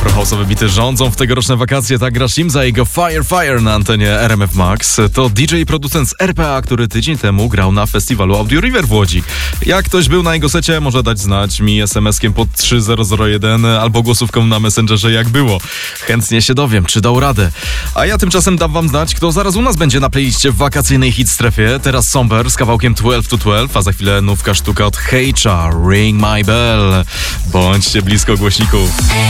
Afrohouse'owe bity rządzą w tegoroczne wakacje, tak gra Shimza i jego Fire Fire na antenie RMF Max. To DJ i producent z RPA, który tydzień temu grał na festiwalu Audio River w Łodzi. Jak ktoś był na jego secie, może dać znać mi SMS-kiem pod 3001 albo głosówką na Messengerze, jak było. Chętnie się dowiem, czy dał radę. A ja tymczasem dam wam znać, kto zaraz u nas będzie na playliście w wakacyjnej hit strefie. Teraz Somber z kawałkiem 12 to 12, a za chwilę nówka sztuka od Hejcza, Ring My Bell. Bądźcie blisko głośników.